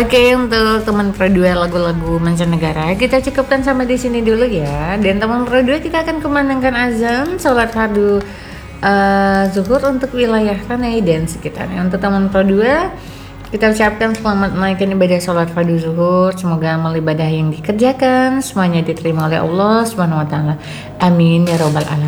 Oke, untuk teman Pro 2 lagu-lagu mancanegara kita cukupkan sampai di sini dulu ya. Dan teman Pro 2 kita akan kumandangkan azan salat fardu zuhur untuk wilayah Tanai dan sekitarnya. Untuk teman Pro 2 kita ucapkan selamat menaikkan ibadah salat fardu zuhur. Semoga amal ibadah yang dikerjakan semuanya diterima oleh Allah Subhanahu wa taala. Amin ya rabbal alamin.